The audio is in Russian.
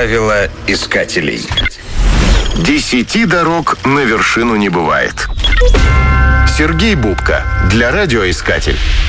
Правила искателей. 10 дорог на вершину не бывает. Сергей Бубка для радиоискатель.